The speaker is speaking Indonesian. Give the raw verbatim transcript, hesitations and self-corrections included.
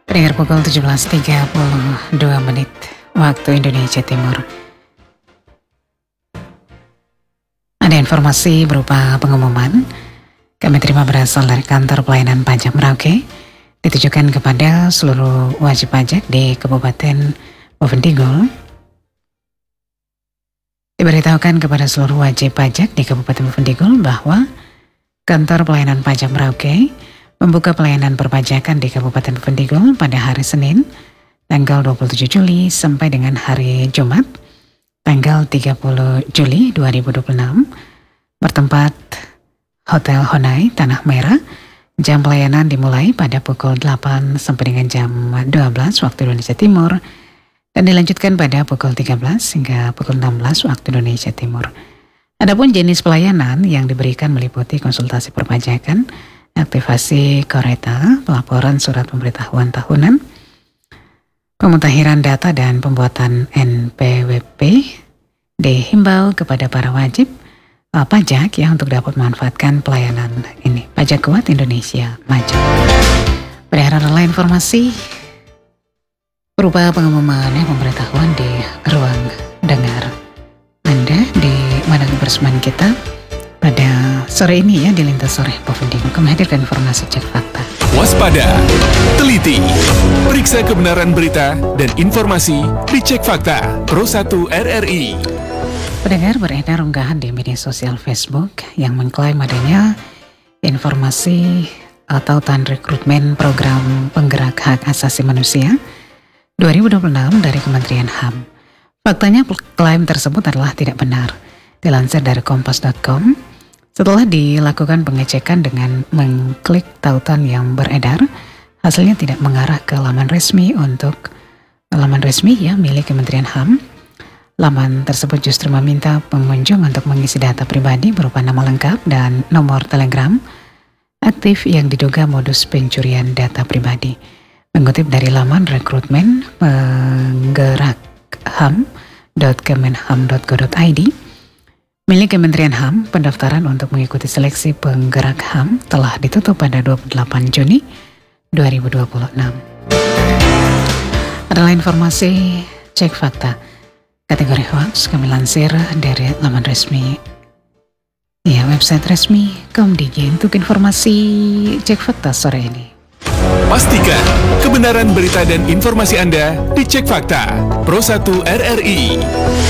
Pendengar pukul tujuh belas tiga puluh dua menit waktu Indonesia Timur. Ada informasi berupa pengumuman kami terima berasal dari kantor pelayanan pajak Merauke, ditujukan kepada seluruh wajib pajak di Kabupaten Bovendigul. Diberitahukan kepada seluruh wajib pajak di Kabupaten Bovendigul bahwa kantor pelayanan pajak Merauke membuka pelayanan perpajakan di Kabupaten Bovendigul pada hari Senin, tanggal dua puluh tujuh Juli sampai dengan hari Jumat, tanggal tiga puluh Juli dua ribu dua puluh enam, bertempat Hotel Honai, Tanah Merah. Jam pelayanan dimulai pada pukul delapan sampai dengan jam dua belas waktu Indonesia Timur dan dilanjutkan pada pukul tiga belas hingga pukul enam belas waktu Indonesia Timur. Adapun jenis pelayanan yang diberikan meliputi konsultasi perpajakan, aktivasi koreta, pelaporan surat pemberitahuan tahunan, pemutakhiran data dan pembuatan N P W P. Dihimbau kepada para wajib uh, pajak yang untuk dapat memanfaatkan pelayanan ini. Pajak Kuat Indonesia Maju. Pada adalah informasi berupa pengumuman ya, pemberitahuan di ruang dengar Anda di mana kebersamaan kita pada sore ini ya di Lintas Sore Bovendigul. Kami hadirkan informasi cek fakta. Waspada, teliti, periksa kebenaran berita dan informasi di Cek Fakta Pro satu R R I. Pendengar, beredar unggahan di media sosial Facebook yang mengklaim adanya informasi atau tanda rekrutmen program penggerak hak asasi manusia dua ribu dua puluh enam dari Kementerian H A M. Faktanya klaim tersebut adalah tidak benar. Dilansir dari kompas titik com, setelah dilakukan pengecekan dengan mengklik tautan yang beredar, hasilnya tidak mengarah ke laman resmi untuk laman resmi ya milik Kementerian H A M. Laman tersebut justru meminta pengunjung untuk mengisi data pribadi berupa nama lengkap dan nomor telegram aktif yang diduga modus pencurian data pribadi. Mengutip dari laman rekrutmen penggerak H A M dot kemenham dot go dot i d, milik Kementerian H A M, pendaftaran untuk mengikuti seleksi penggerak H A M telah ditutup pada dua puluh delapan Juni dua ribu dua puluh enam. Adalah informasi cek fakta kategori hoax kami lansir dari laman resmi ya website resmi Komdigi untuk informasi cek fakta sore ini. Pastikan kebenaran berita dan informasi Anda di Cek Fakta Pro satu R R I.